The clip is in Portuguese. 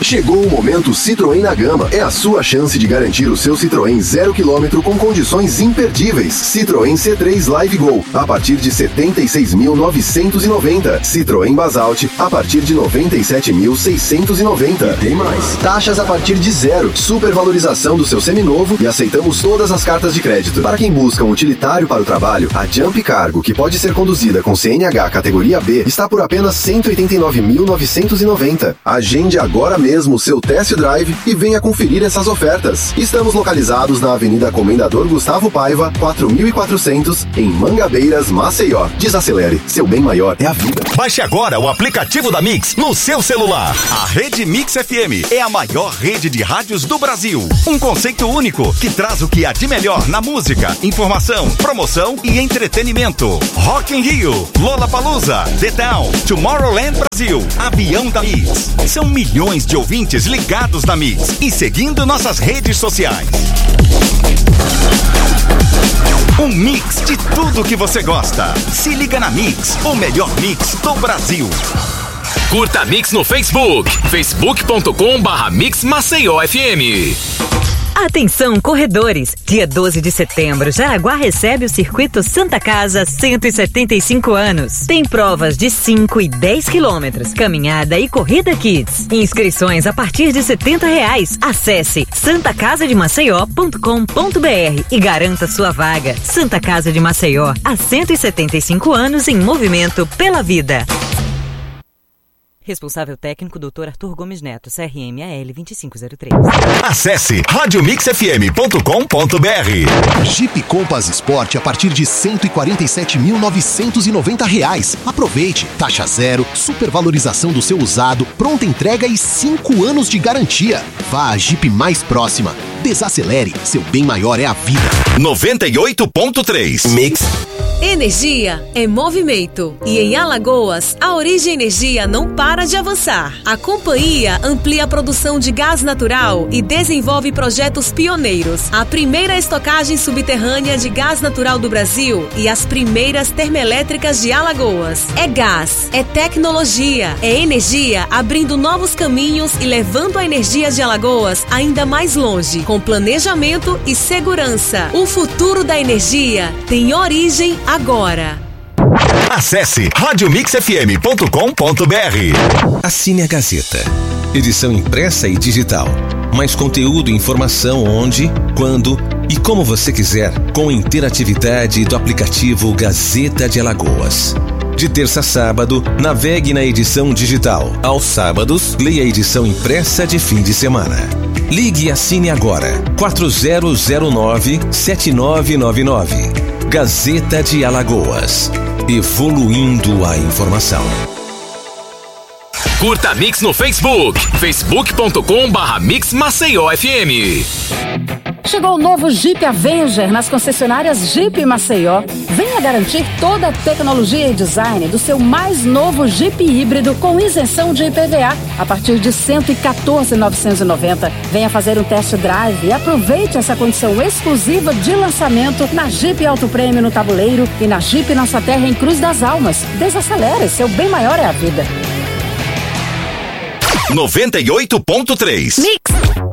Chegou o momento Citroën na Gama. É a sua chance de garantir o seu Citroën 0 km com condições imperdíveis. Citroën C3 Live Go, a partir de 76.990. Citroën Basalt, a partir de 97.690. E tem mais. Taxas a partir de 0. Supervalorização do seu seminovo e aceitamos todas as cartas de crédito. Para quem busca um utilitário para o trabalho, a Jump Cargo, que pode ser conduzida com CNH categoria B, está por apenas 189.990. Agende agora mesmo o seu test drive e venha conferir essas ofertas. Estamos localizados na Avenida Comendador Gustavo Paiva, 4400, em Mangabeiras, Maceió. Desacelere, seu bem maior é a vida. Baixe agora o aplicativo da Mix no seu celular. A Rede Mix FM é a maior rede de rádios do Brasil. Um conceito único que traz o que há de melhor na música, informação, promoção e entretenimento. Rock in Rio, Lollapalooza, The Town, Tomorrowland Brasil, Avião da Mix. São milhões de ouvintes ligados na Mix e seguindo nossas redes sociais. Um mix de tudo que você gosta. Se liga na Mix, o melhor mix do Brasil. Curta a Mix no Facebook, facebook.com/Mix Maceió FM. Atenção, corredores! Dia 12 de setembro, Jaraguá recebe o Circuito Santa Casa 175 anos. Tem provas de 5 e 10 quilômetros, caminhada e corrida kids. Inscrições a partir de R$70. Acesse santacasademaceió.com.br e garanta sua vaga. Santa Casa de Maceió, há 175 anos em movimento pela vida. Responsável técnico, Dr. Arthur Gomes Neto, CRM-AL 2503. Acesse radiomixfm.com.br. Jeep Compass Sport a partir de R$147.990. Aproveite, taxa zero, supervalorização do seu usado, pronta entrega e 5 anos de garantia. Vá à Jeep mais próxima. Desacelere, seu bem maior é a vida. 98.3 Mix. Energia é movimento. E em Alagoas, a Origem Energia não para de avançar. A companhia amplia a produção de gás natural e desenvolve projetos pioneiros. A primeira estocagem subterrânea de gás natural do Brasil e as primeiras termoelétricas de Alagoas. É gás, é tecnologia, é energia abrindo novos caminhos e levando a energia de Alagoas ainda mais longe, com planejamento e segurança. O futuro da energia tem origem agora. Acesse radiomixfm.com.br. Assine a Gazeta. Edição impressa e digital. Mais conteúdo e informação onde, quando e como você quiser, com interatividade do aplicativo Gazeta de Alagoas. De terça a sábado, navegue na edição digital. Aos sábados, leia a edição impressa de fim de semana. Ligue e assine agora. 4009-7999. Gazeta de Alagoas. Evoluindo a informação. Curta a Mix no Facebook, facebook.com/Mix Maceió FM. Chegou o novo Jeep Avenger nas concessionárias Jeep Maceió. Venha garantir toda a tecnologia e design do seu mais novo Jeep híbrido com isenção de IPVA a partir de R$114.990. Venha fazer um test drive e aproveite essa condição exclusiva de lançamento na Jeep Auto Prêmio no Tabuleiro e na Jeep Nossa Terra em Cruz das Almas. Desacelere, seu bem maior é a vida. 98.3 Mix.